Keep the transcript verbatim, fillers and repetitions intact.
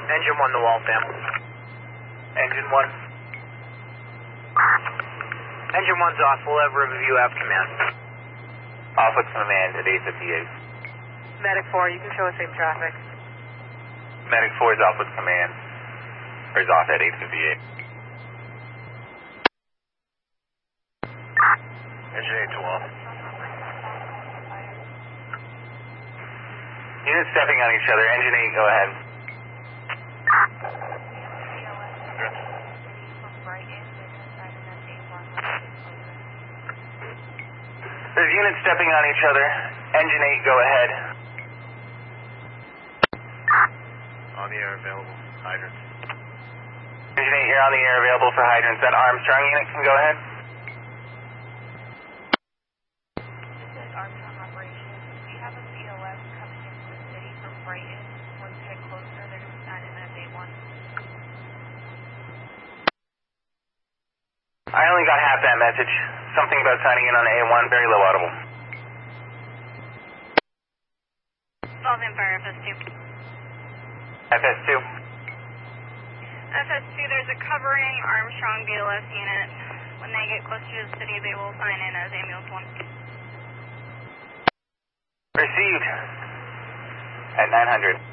Engine one to Waltham. Engine one. Engine one's off. We'll have Riverview have command. Off with command at eight fifty-eight. Medic four, you can show us same traffic. Medic four is off with command. Or is off at eight fifty-eight. Engine eight to off. Units stepping on each other. Engine eight, go ahead. There's units stepping on each other. Engine eight, go ahead. On the air available. Hydrants. Engine eight, you're on the air available for hydrants. That Armstrong unit can go ahead. This is Armstrong operations. We have a C O S coming into the city from Brighton. Once you get closer, they're going to sign in as A one. I only got half that message. Something about signing in on A one, very low audible. Waltham Fire F S two. F S two. F S two, there's a covering Armstrong B L S unit. When they get closer to the city, they will sign in as ambulance one. Received. At nine hundred.